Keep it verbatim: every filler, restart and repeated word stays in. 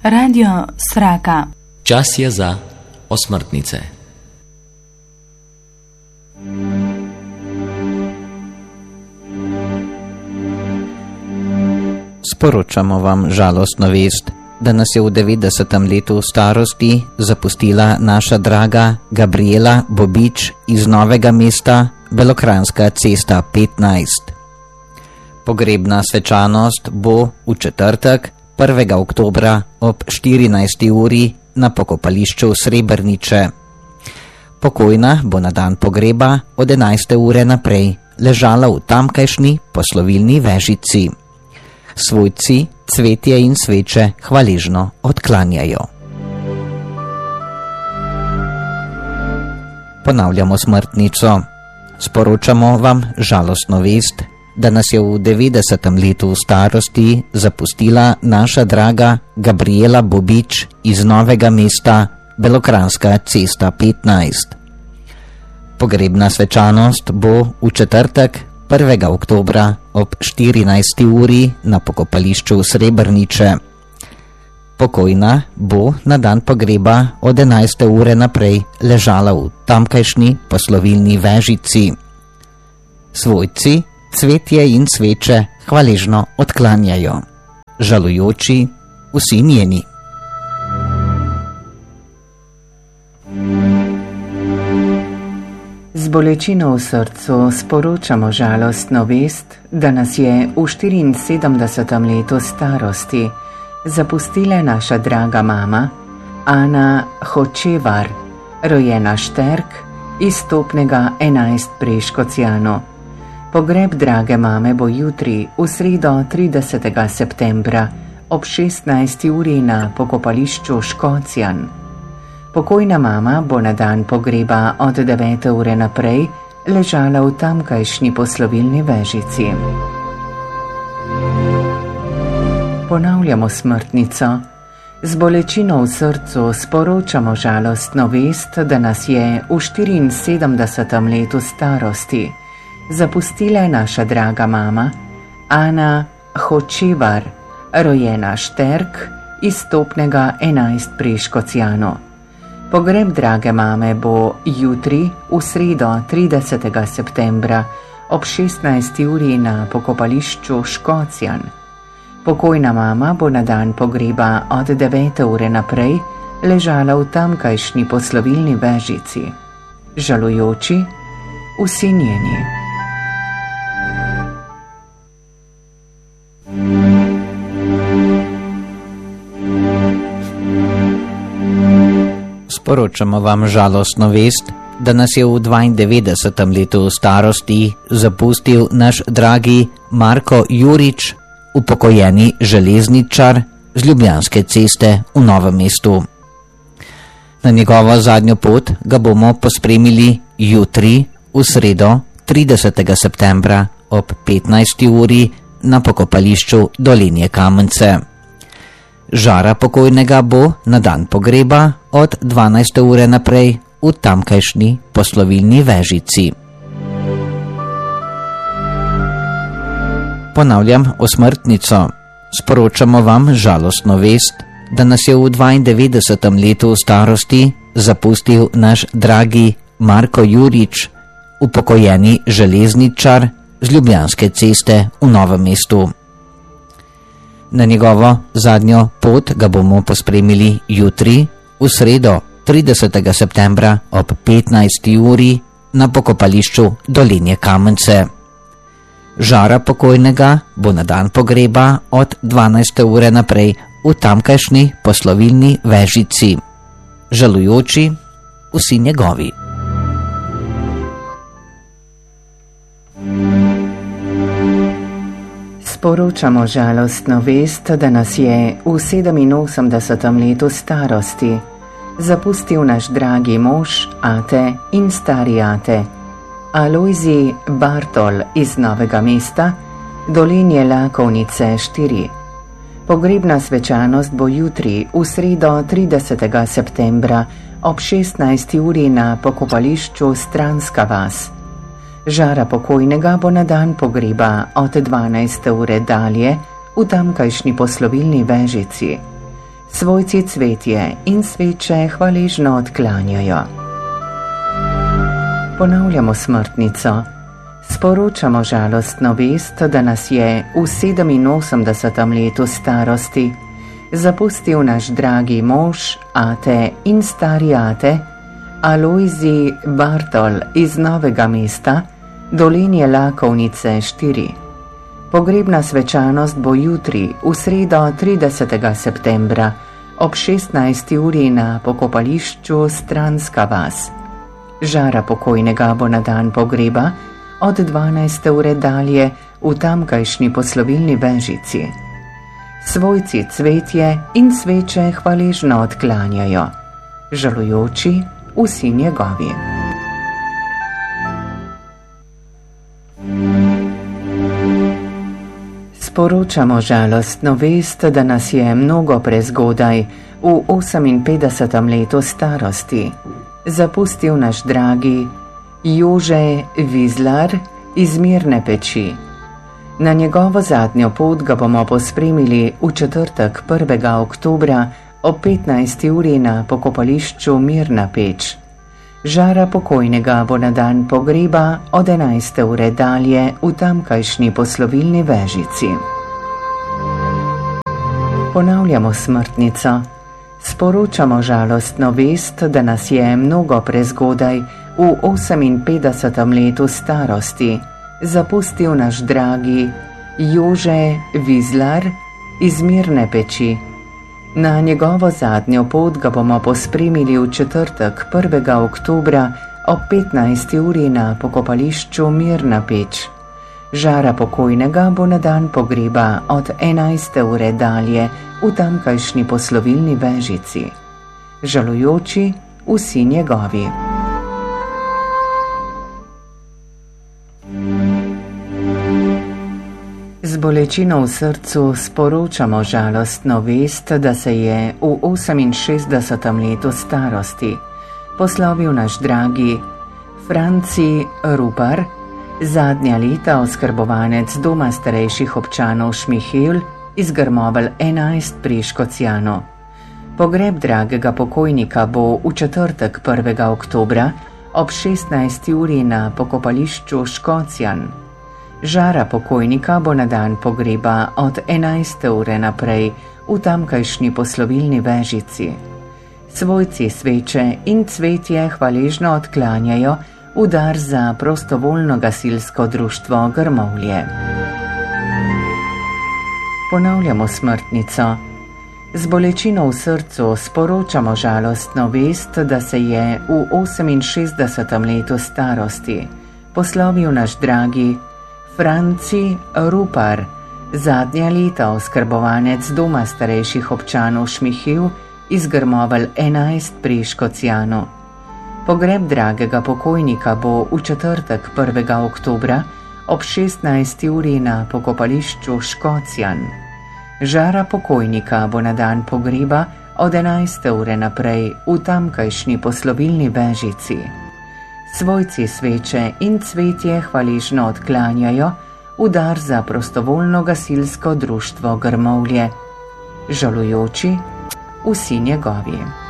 Radio Sraka. Čas je za osmrtnice. Sporočamo vam žalostno vest, da nas je v devetdesetem letu starosti zapustila naša draga Gabriela Bobič iz Novega mesta, Belokranjska cesta petnajst. Pogrebna svečanost bo v četrtek, prvega oktobra ob štirinajsti uri na pokopališču Srebrniče. Pokojna bo na dan pogreba od enajste ure naprej ležala v tamkajšnji poslovilni vežici. Svojci cvetje in sveče hvaležno odklanjajo. Ponavljamo smrtnico. Sporočamo vam žalostno vest, da nas je v devetdesetem letu starosti zapustila naša draga Gabriela Bobič iz Novega mesta, Belokranjska cesta petnajst. Pogrebna svečanost bo v četrtek, prvega oktobra ob štirinajsti uri na pokopališču Srebrniče. Pokojna bo na dan pogreba od enajste ure naprej ležala v tamkajšnji poslovilni vežici. Svojci cvetje in sveče hvaležno odklanjajo. Žalujoči vsi njeni. Z bolečino v srcu sporočamo žalostno vest, da nas je v štiriinsedemdesetem letu starosti zapustila naša draga mama Ana Hočevar, rojena Šterk iz Stopnega enajst pri Škocjanu. Pogreb drage mame bo jutri, v sredo tridesetega septembra ob šestnajsti uri na pokopališču Škocjan. Pokojna mama bo na dan pogreba od devete ure naprej ležala v tamkajšnji poslovilni vežici. Ponavljamo smrtnico. Z bolečino v srcu sporočamo žalostno vest, da nas je v štiriinsedemdesetem letu starosti zapustila naša draga mama Ana Hočevar, rojena Šterk iz Stopnega enajst pri Škocjanu. Pogreb drage mame bo jutri, v sredo tridesetega septembra ob šestnajsti uri na pokopališču Škocjan. Pokojna mama bo na dan pogreba od devete ure naprej ležala v tamkajšnji poslovilni vežici. Žalujoči vsi njeni. Sporočamo vam žalostno vest, da nas je v dvaindevetdesetem letu starosti zapustil naš dragi Marko Jurič, upokojeni železničar z Ljubljanske ceste v Novem mestu. Na njegovo zadnjo pot ga bomo pospremili jutri, v sredo tridesetega septembra ob petnajsti uri na pokopališču Dolenje Kamence. Žara pokojnega bo na dan pogreba od dvanajste ure naprej v tamkajšnji poslovilni vežici. Ponavljam osmrtnico. Sporočamo vam žalostno vest, da nas je v dvaindevetdesetem letu starosti zapustil naš dragi Marko Jurič, upokojeni železničar z Ljubljanske ceste v Novem mestu. Na njegovo zadnjo pot ga bomo pospremili jutri, v sredo tridesetega septembra ob petnajsti uri na pokopališču Dolenje Kamence. Žara pokojnega bo na dan pogreba od dvanajste ure naprej v tamkajšnji poslovilni vežici. Žalujoči vsi njegovi. Sporočamo žalostno vest, da nas je v sedeminosemdesetem letu starosti zapustil naš dragi mož, ate in stari ate Alojzij Bartol iz Novega mesta, Dolenje Lakovnice štiri. Pogrebna svečanost bo jutri, v sredo tridesetega septembra ob šestnajsti uri na pokopališču Stranska vas. Žara pokojnega bo na dan pogreba od dvanajste ure dalje v tamkajšnji poslovilni vežici. Svojci cvetje in sveče hvaležno odklanjajo. Ponavljamo smrtnico. Sporočamo žalostno vest, da nas je v sedeminosemdesetem letu starosti zapustil naš dragi mož, ate in stari ate, Alojzij Bartol iz Novega mesta, Dolenje Lakovnice štiri. Pogrebna svečanost bo jutri, v sredo tridesetega septembra, ob šestnajsti uri na pokopališču Stranska vas. Žara pokojnega bo na dan pogreba od dvanajste ure dalje v tamkajšnji poslovilni Vežici. Svojci cvetje in sveče hvaležno odklanjajo, žalujoči vsi njegovi. Sporočamo žalostno vest, da nas je mnogo prezgodaj, v oseminpetdesetem letu starosti, zapustil naš dragi Jože Vizlar iz Mirne Peči. Na njegovo zadnjo pot ga bomo pospremili v četrtek prvega oktobra ob petnajsti uri na pokopališču Mirna Peč. Žara pokojnega bo na dan pogreba od enajste ure dalje v tamkajšnji poslovilni Vežici. Ponavljamo smrtnico. Sporočamo žalostno vest, da nas je mnogo prezgodaj, v oseminpetdesetem letu starosti, zapustil naš dragi Jože Vizlar iz Mirne Peči. Na njegovo zadnjo pot ga bomo pospremili v četrtek prvega oktobra ob petnajsti uri na pokopališču Mirna Peč. Žara pokojnega bo na dan pogreba od enajste ure dalje v tamkajšnji poslovilni Vežici. Žalujoči vsi njegovi. Z bolečino v srcu sporočamo žalostno vest, da se je v oseminšestdesetem letu starosti poslovil naš dragi Franci Rupar, zadnja leta oskrbovanec doma starejših občanov Šmihelj iz Grmovelj enajst pri Škocjanu. Pogreb dragega pokojnika bo v četrtek prvega oktobra ob šestnajsti uri na pokopališču Škocjan. Žara pokojnika bo na dan pogreba od enajste ure naprej v tamkajšnji poslovilni Vežici. Svojci sveče in cvetje hvaležno odklanjajo v dar za prostovoljno gasilsko društvo Grmovlje. Ponavljamo smrtnico. Z bolečino v srcu sporočamo žalostno vest, da se je v oseminšestdesetem letu starosti poslovil naš dragi Franci Rupar, zadnja leta oskrbovanec doma starejših občanov Šmihelj iz Grmovelj enajst pri Škocjanu. Pogreb dragega pokojnika bo v četrtek prvega oktobra ob šestnajsti uri na pokopališču Škocjan. Žara pokojnika bo na dan pogreba od enajste ure naprej v tamkajšnji poslovilni Vežici. Svojci sveče in cvetje hvaležno odklanjajo v dar za prostovoljno gasilsko društvo Grmovlje. Žalujoči vsi njegovi.